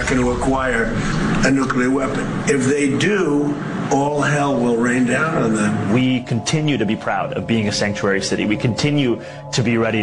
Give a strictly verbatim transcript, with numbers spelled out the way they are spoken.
not going to acquire a nuclear weapon. If they do, all hell will rain down on them. We continue to be proud of being a sanctuary city. We continue to be ready